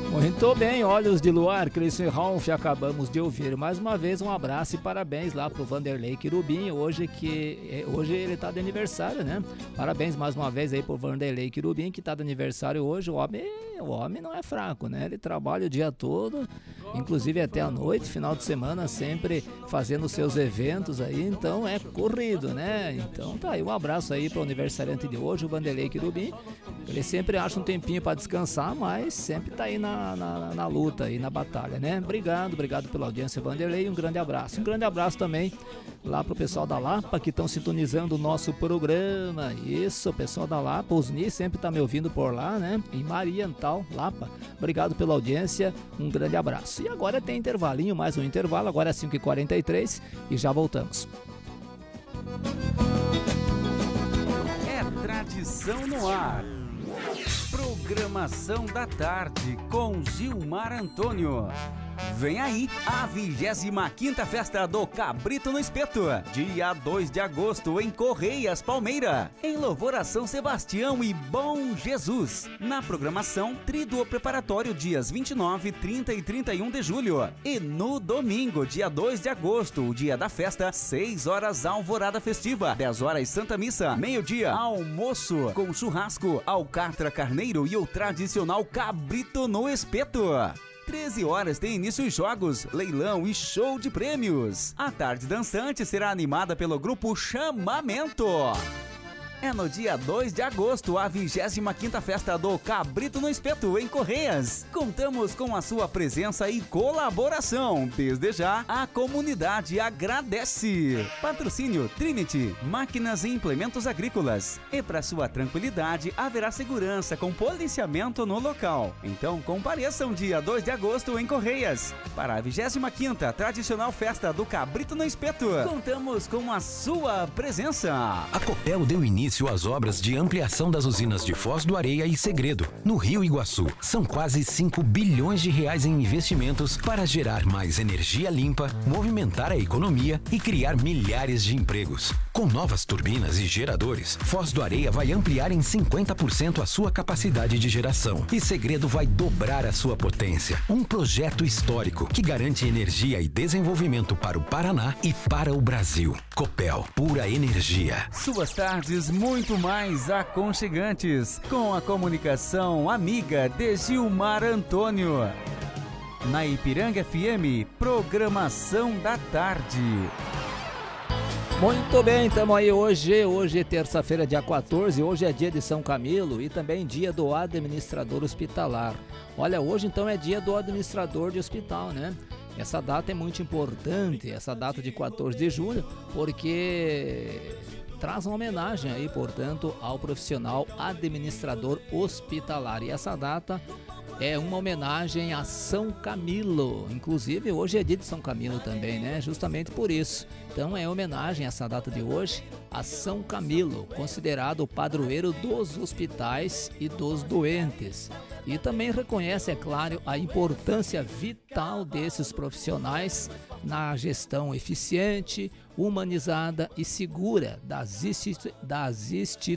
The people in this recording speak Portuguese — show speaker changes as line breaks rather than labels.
Muito bem, Olhos de Luar, Cleiton e Ralph, acabamos de ouvir. Mais uma vez, um abraço e parabéns lá pro Vanderlei Quirubim, hoje ele tá de aniversário, né? Parabéns mais uma vez aí pro Vanderlei Quirubim, que tá de aniversário hoje. O homem não é fraco, né? Ele trabalha o dia todo, inclusive até a noite, final de semana, sempre fazendo seus eventos aí, então é corrido, né? Então tá aí, um abraço aí pro aniversariante de hoje, o Vanderlei Quirubim. Ele sempre acha um tempinho para descansar, mas sempre tá aí na luta, aí na batalha, né? Obrigado pela audiência, Vanderlei, um grande abraço. Um grande abraço também lá pro pessoal da Lapa, que estão sintonizando o nosso programa. Isso, o pessoal da Lapa, Osni sempre tá me ouvindo por lá, né? Em Mariental, Lapa. Obrigado pela audiência, um grande abraço. E agora tem intervalinho, mais um intervalo, agora é 5h43 e já voltamos.
É tradição no ar. Programação da tarde com Gilmar Antônio. Vem aí a 25ª Festa do Cabrito no Espeto, dia 2 de agosto em Correias, Palmeira, em louvor a São Sebastião e Bom Jesus. Na programação, tríduo preparatório dias 29, 30 e 31 de julho. E no domingo, dia 2 de agosto, o dia da festa, 6 horas alvorada festiva, 10 horas Santa Missa, meio-dia almoço com churrasco, alcatra carneiro e o tradicional cabrito no espeto. 13 horas tem início os jogos, leilão e show de prêmios. A tarde dançante será animada pelo grupo Chamamento. É no dia 2 de agosto, a 25ª Festa do Cabrito no Espeto, em Correias. Contamos com a sua presença e colaboração. Desde já, a comunidade agradece. Patrocínio Trinity, máquinas e implementos agrícolas. E para sua tranquilidade, haverá segurança com policiamento no local. Então, compareçam dia 2 de agosto em Correias. Para a 25ª tradicional Festa do Cabrito no Espeto, contamos com a sua presença.
A Copel deu início às obras de ampliação das usinas de Foz do Areia e Segredo, no Rio Iguaçu. São quase 5 bilhões de reais em investimentos para gerar mais energia limpa, movimentar a economia e criar milhares de empregos. Com novas turbinas e geradores, Foz do Areia vai ampliar em 50% a sua capacidade de geração e Segredo vai dobrar a sua potência. Um projeto histórico que garante energia e desenvolvimento para o Paraná e para o Brasil. Copel, pura energia.
Suas tardes muito mais aconchegantes, com a comunicação amiga de Gilmar Antônio. Na Ipiranga FM, programação da tarde.
Muito bem, estamos aí hoje é terça-feira, dia 14, hoje é dia de São Camilo e também dia do administrador hospitalar. Olha, hoje então é dia do administrador de hospital, né? Essa data é muito importante, essa data de 14 de julho, porque traz uma homenagem aí, portanto, ao profissional administrador hospitalar. E essa data é uma homenagem a São Camilo. Inclusive, hoje é dia de São Camilo também, né? Justamente por isso. Então, é homenagem essa data de hoje a São Camilo, considerado o padroeiro dos hospitais e dos doentes. E também reconhece, é claro, a importância vital desses profissionais na gestão eficiente, humanizada e segura das instituições